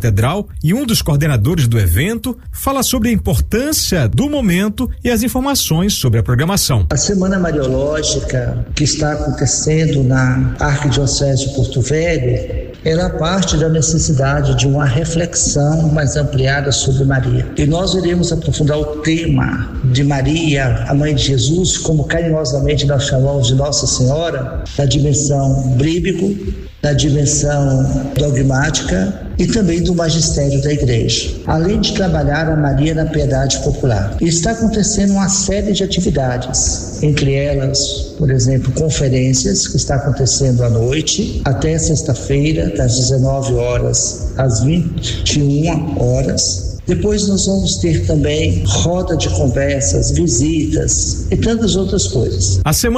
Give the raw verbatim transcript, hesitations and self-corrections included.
Catedral e um dos coordenadores do evento fala sobre a importância do momento e as informações sobre a programação. A Semana Mariológica que está acontecendo na Arquidiocese de Porto Velho, ela parte da necessidade de uma reflexão mais ampliada sobre Maria. E nós iremos aprofundar o tema de Maria, a Mãe de Jesus, como carinhosamente nós chamamos de Nossa Senhora, na dimensão bíblico, na dimensão dogmática e também do magistério da Igreja, além de trabalhar a Maria na piedade popular. E está acontecendo uma série de atividades, entre elas, por exemplo, conferências que está acontecendo à noite, até sexta-feira, das dezenove horas às vinte e uma horas. Depois nós vamos ter também roda de conversas, visitas e tantas outras coisas. A semana